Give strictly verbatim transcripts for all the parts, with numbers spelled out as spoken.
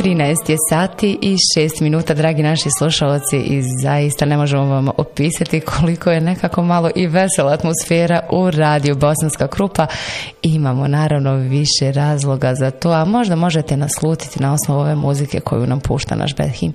trinaest je sati i šest minuta, dragi naši slušalci, i zaista ne možemo vam opisati koliko je nekako malo i vesela atmosfera u radiju Bosanska Krupa. Imamo naravno više razloga za to, a možda možete naslutiti na osnovu ove muzike koju nam pušta naš Bethim.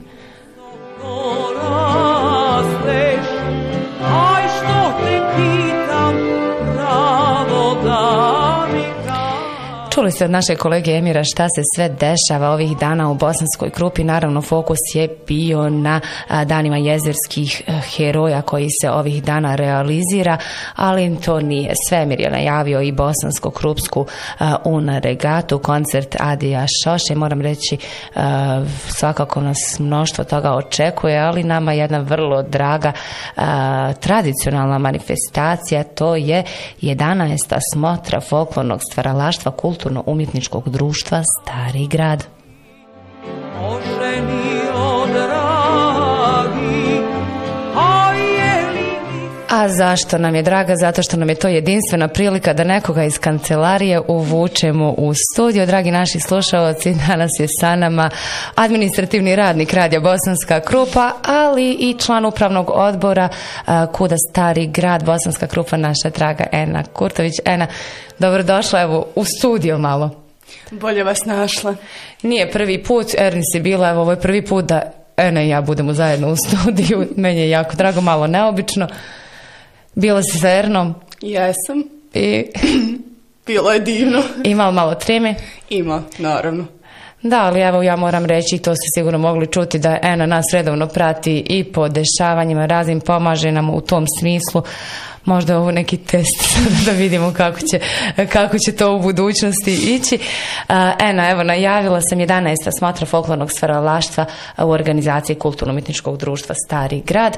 Čuli ste od naše kolege Emira šta se sve dešava ovih dana u Bosanskoj Krupi. Naravno, fokus je bio na danima jezerskih heroja koji se ovih dana realizira, ali to nije sve. Emir je najavio i Bosansko-Krupsku una regatu, koncert Adija Šoše. Moram reći, svakako nas mnoštvo toga očekuje, ali nama jedna vrlo draga tradicionalna manifestacija, to je jedanaesta smotra folklornog stvaralaštva kulturno-umjetničkog društva Stari Grad. A zašto nam je draga? Zato što nam je to jedinstvena prilika da nekoga iz kancelarije uvučemo u studio. Dragi naši slušalci, danas je sa nama administrativni radnik Radija Bosanska Krupa, ali i član upravnog odbora Kuda Stari Grad Bosanska Krupa, naša draga Ena Kurtović. Ena, dobrodošla evo u studio malo. Bolje vas našla. Nije prvi put, Erni si bila, evo ovo je prvi put da Ena i ja budemo zajedno u studiju. Meni je jako drago, malo neobično. Bila si sa Ernom? Jesam. I... Bilo je divno. Ima li malo treme? Ima, naravno. Da, ali evo ja moram reći, to ste sigurno mogli čuti, da Ena nas redovno prati i po dešavanjima raznim, pomaže nam u tom smislu. Možda je ovo neki test da vidimo kako će, kako će to u budućnosti ići. Ena, evo, najavila sam jedanaesta smotra folklornog stvaralaštva u organizaciji Kulturno-umjetničkog društva Stari Grad.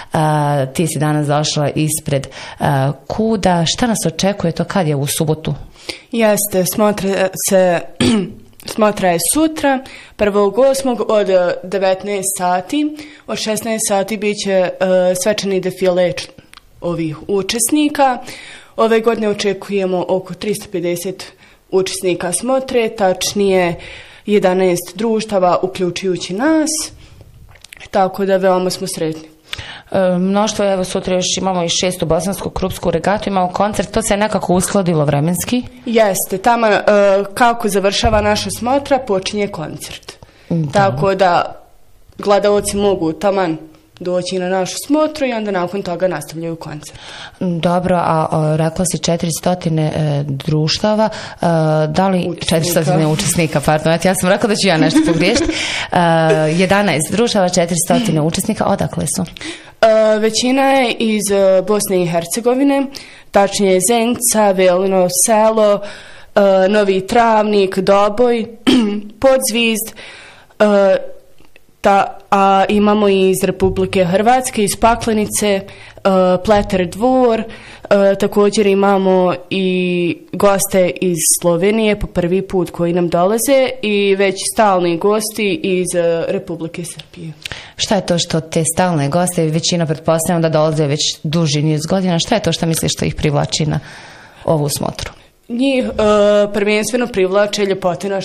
Ti si danas došla ispred Kuda. Šta nas očekuje to, kad je u subotu? Jeste, smotra se... Smotra je sutra, prvog osmog od devetnaest sati, od šesnaest sati bit će uh, svečani defile ovih učesnika. Ove godine očekujemo oko tristo pedeset učesnika smotre, tačnije jedanaest društava uključujući nas, tako da veoma smo sretni. E, mnoštvo, evo sutra još imamo i šestu bosansku krupsku regatu, imamo koncert, to se nekako uskladilo vremenski? Jeste, tamo e, kako završava naša smotra počinje koncert. Da. Tako da gledaoci mogu taman doći na našu smotru i onda nakon toga nastavljaju koncert. Dobro, a, a rekla si četiristo e, društava, e, da li četiristo učesnika, pardon, ja sam rekla da ću ja nešto pogriješiti. E, jedanaest društava, četiristo učesnika, odakle su? E, većina je iz Bosne i Hercegovine, tačnije Zenica, Velino selo, e, Novi Travnik, Doboj, Podzvizd, e, Ta, a imamo i iz Republike Hrvatske, iz Paklenice, uh, Pleter Dvor, uh, također imamo i goste iz Slovenije po prvi put koji nam dolaze i već stalni gosti iz uh, Republike Srbije. Šta je to što te stalne goste, većina pretpostavljam da dolaze već duži niz godina, šta je to što misliš što ih privlači na ovu smotru? Njih uh, prvenstveno privlače ljepote naše